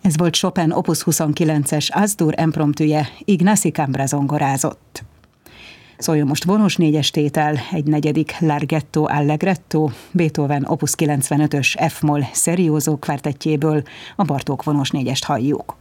Ez volt Chopin Opus 29-es As-dur impromptuje, Ignacy Cambra zongorázott. Szóljon most vonós négyes tétel, egy negyedik Larghetto Allegretto, Beethoven Opus 95-ös F-moll Serioso kvártettjéből, a Bartók vonós négyest halljuk.